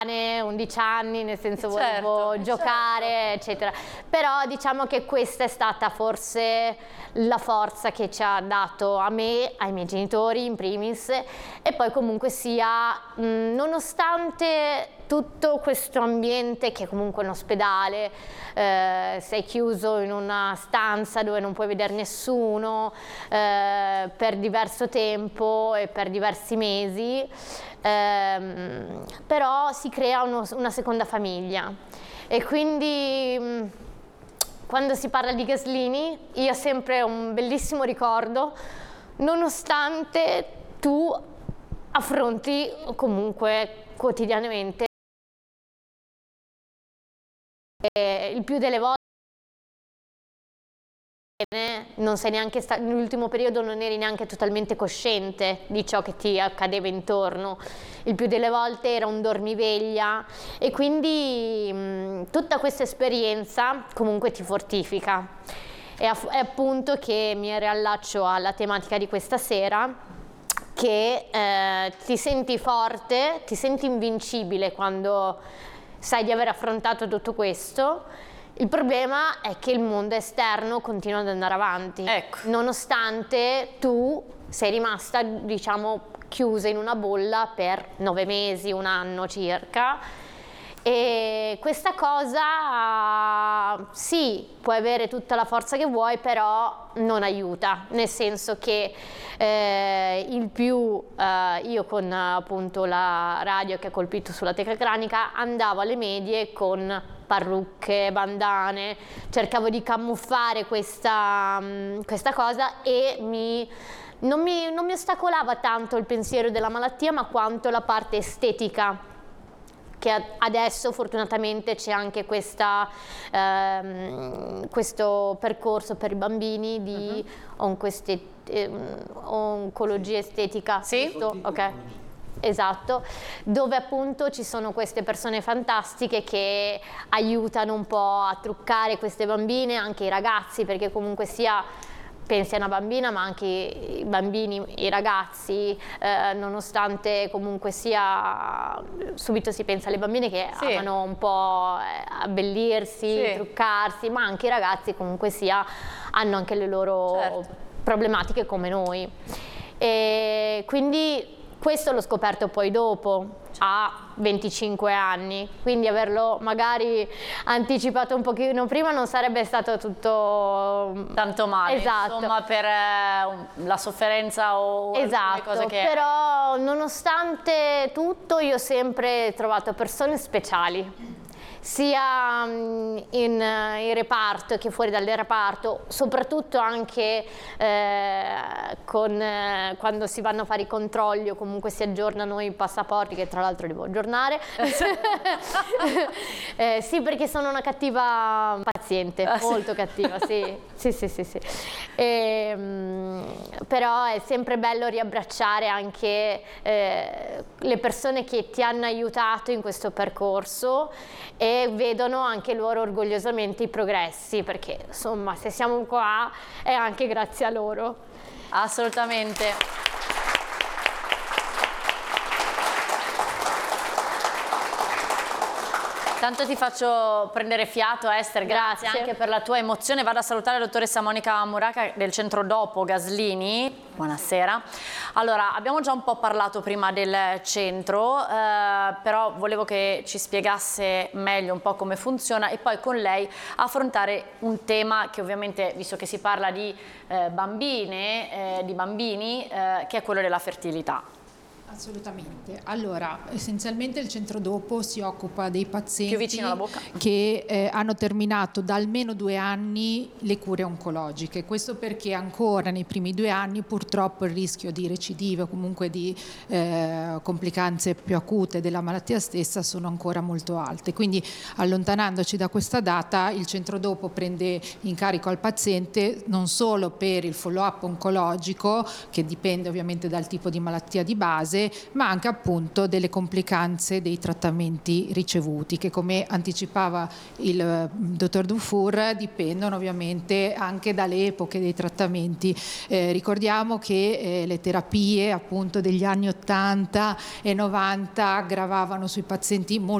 11 anni, nel senso volevo giocare, eccetera. Però diciamo che questa è stata forse la forza che ci ha dato a me, ai miei genitori in primis, e poi comunque sia, nonostante tutto questo ambiente che è comunque un ospedale, sei chiuso in una stanza dove non puoi vedere nessuno per diverso tempo e per diversi mesi, però si crea una seconda famiglia, e quindi quando si parla di Gaslini io ho sempre un bellissimo ricordo, nonostante tu affronti comunque quotidianamente il più delle volte non sei neanche nell'ultimo periodo non eri neanche totalmente cosciente di ciò che ti accadeva intorno, il più delle volte era un dormiveglia, e quindi tutta questa esperienza comunque ti fortifica. È appunto che mi riallaccio alla tematica di questa sera, che ti senti forte, ti senti invincibile quando sai di aver affrontato tutto questo. Il problema è che il mondo esterno continua ad andare avanti, nonostante tu sei rimasta, diciamo, chiusa in una bolla per 9 mesi, un anno circa, e questa cosa sì, puoi avere tutta la forza che vuoi, però non aiuta, nel senso che io con appunto la radio che ha colpito sulla teca cranica andavo alle medie con parrucche, bandane, cercavo di camuffare questa cosa, e non mi ostacolava tanto il pensiero della malattia, ma quanto la parte estetica, che adesso fortunatamente c'è anche questo percorso per i bambini di oncologia estetica. Sì? Ok. Esatto, dove appunto ci sono queste persone fantastiche che aiutano un po' a truccare queste bambine, anche i ragazzi, perché comunque sia pensi a una bambina, ma anche i bambini, i ragazzi, nonostante comunque sia, subito si pensa alle bambine che amano un po' abbellirsi, truccarsi, ma anche i ragazzi comunque sia hanno anche le loro problematiche come noi. E quindi questo l'ho scoperto poi dopo, a 25 anni, quindi averlo magari anticipato un pochino prima non sarebbe stato tutto tanto male, insomma, per la sofferenza o le cose che... Però nonostante tutto io ho sempre trovato persone speciali, sia in reparto che fuori dal reparto, soprattutto anche quando si vanno a fare i controlli o comunque si aggiornano i passaporti, che tra l'altro devo aggiornare. Sì, perché sono una cattiva paziente, molto cattiva, sì. Però è sempre bello riabbracciare anche le persone che ti hanno aiutato in questo percorso, e vedono anche loro orgogliosamente i progressi, perché insomma se siamo qua è anche grazie a loro. Assolutamente. Tanto ti faccio prendere fiato, Ester, grazie anche per la tua emozione. Vado a salutare la dottoressa Monica Muraca del centro Dopo Gaslini. Buonasera. Allora, abbiamo già un po' parlato prima del centro, però volevo che ci spiegasse meglio un po' come funziona, e poi con lei affrontare un tema che ovviamente, visto che si parla di bambine, di bambini, che è quello della fertilità. Assolutamente. Allora, essenzialmente il centro Dopo si occupa dei pazienti più vicino alla bocca, che hanno terminato da almeno 2 anni le cure oncologiche. Questo perché ancora nei primi 2 anni purtroppo il rischio di recidive o comunque di complicanze più acute della malattia stessa sono ancora molto alte. Quindi, allontanandoci da questa data, il centro Dopo prende in carico al paziente non solo per il follow-up oncologico, che dipende ovviamente dal tipo di malattia di base, base, ma anche appunto delle complicanze dei trattamenti ricevuti, che come anticipava il dottor Dufour dipendono ovviamente anche dalle epoche dei trattamenti. Ricordiamo che le terapie appunto degli anni 80 e 90 gravavano sui pazienti molto